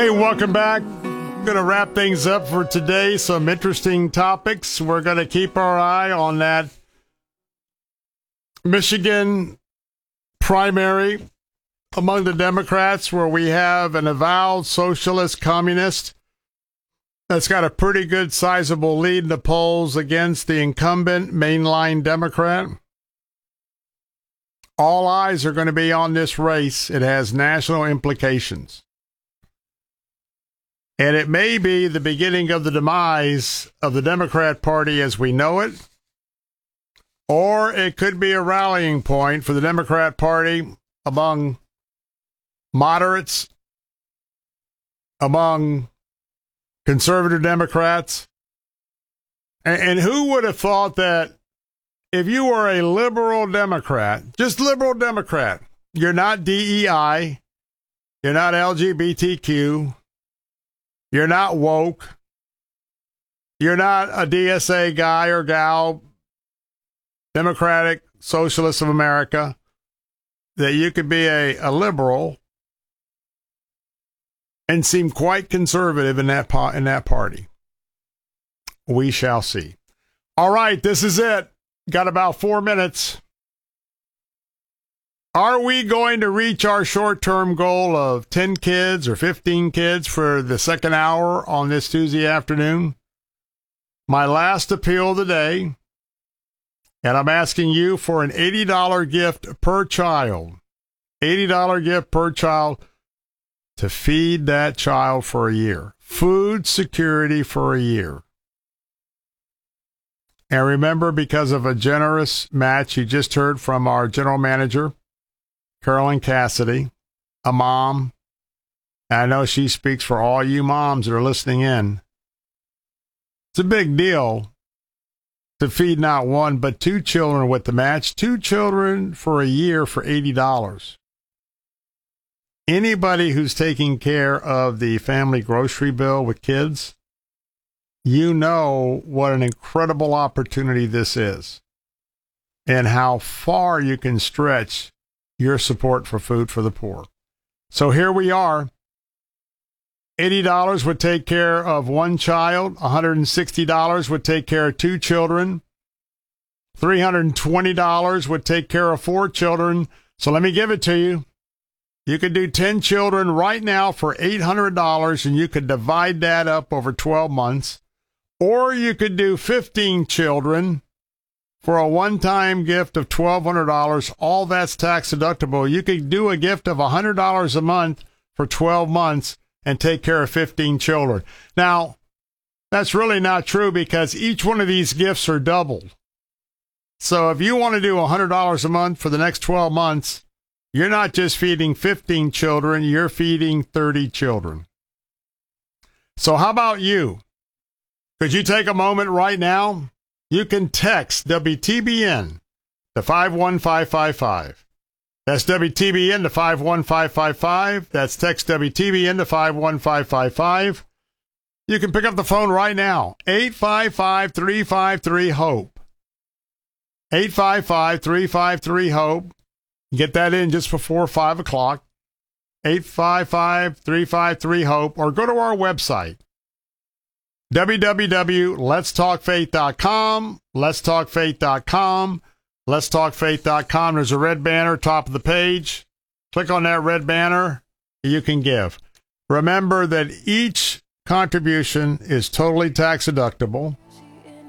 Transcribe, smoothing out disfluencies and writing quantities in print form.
Hey, welcome back. Going to wrap things up for today. Some interesting topics. We're going to keep our eye on that Michigan primary among the Democrats, where we have an avowed socialist communist that's got a pretty good sizable lead in the polls against the incumbent mainline Democrat. All eyes are going to be on this race. It has national implications. And it may be the beginning of the demise of the Democrat Party as we know it, or it could be a rallying point for the Democrat Party among moderates, among conservative Democrats. And who would have thought that if you were a liberal Democrat, just liberal Democrat, you're not DEI, you're not LGBTQ, you're not woke, you're not a DSA guy or gal, Democratic Socialists of America, that you could be a liberal and seem quite conservative in that party. We shall see. All right, this is it. Got about 4 minutes. Are we going to reach our short-term goal of 10 kids or 15 kids for the second hour on this Tuesday afternoon? My last appeal today, and I'm asking you for an $80 gift per child. $80 gift per child to feed that child for a year. Food security for a year. And remember, because of a generous match you just heard from our general manager, Carolyn Cassidy, a mom. I know she speaks for all you moms that are listening in. It's a big deal to feed not one, but 2 children with the match. 2 children for a year for $80. Anybody who's taking care of the family grocery bill with kids, you know what an incredible opportunity this is and how far you can stretch your support for food for the poor. So here we are. $80 would take care of 1 child. $160 would take care of 2 children. $320 would take care of 4 children. So let me give it to you. You could do 10 children right now for $800, and you could divide that up over 12 months. Or you could do 15 children for a one-time gift of $1,200. All that's tax deductible. You could do a gift of $100 a month for 12 months and take care of 15 children. Now, that's really not true because each one of these gifts are doubled. So if you want to do $100 a month for the next 12 months, you're not just feeding 15 children, you're feeding 30 children. So how about you? Could you take a moment right now? You can text WTBN to 51555. That's WTBN to 51555. That's text WTBN to 51555. You can pick up the phone right now. 855-353-HOPE. 855-353-HOPE. Get that in just before 5 o'clock. 855-353-HOPE. Or go to our website. www.letstalkfaith.com, letstalkfaith.com, letstalkfaith.com. There's a red banner, top of the page. Click on that red banner. You can give. Remember that each contribution is totally tax deductible.